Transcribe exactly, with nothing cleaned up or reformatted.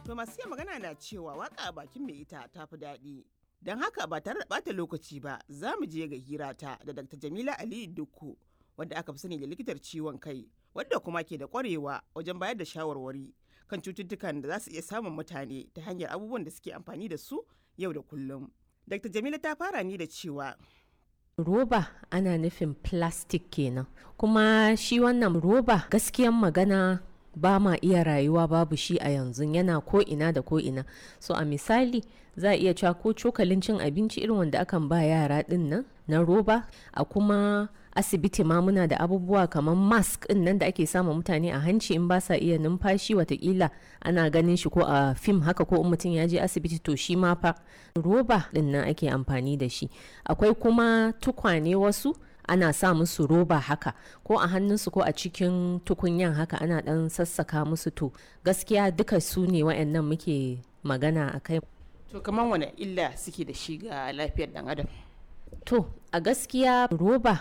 To masu iya magana na cewa waka a bakin mai ita ta fi daɗi. Don haka ba tare da ɓata lokaci ba za mu je ga hirata da Dakta Jamila Aliyu Dukku wadda aka fi sani da likitar ciwon kai wadda kuma ke da ƙwarewa wajen bayar da shawarwari kan cututtukan da za su iya samun mutane ta hanyar abubuwan da suke amfani da su yau da kullum. Dakta Jamila ta fara ni da cewa roba ana nufin plastic kenan, kuma shi wannan roba gaskiyan magana ba ma iya rayuwa babu shi a yanzu, yana ko ina da ko ina. So a misali za a iya cewa ko cokalin cin abinci irin wanda akan ba yara din nan na roba, a kuma asibiti ma muna da abubuwa kamar mask din nan da ake sama mutane a hanci in ba sa iya numfashi, watakila ana ganin shi ko a fim haka, ko in mutum ya je asibiti to shi ma fa roba din nan ake amfani da shi. Akwai kuma tukwane wasu ana sa musu roba haka, ko a hannunsu ko a cikin tukunyan haka ana dan sassaka musu. To gaskiya duka su ne waɗannan muke magana a kai. to kamar wane illa suke da shi ga lafiyar dan adam? To a gaskiya roba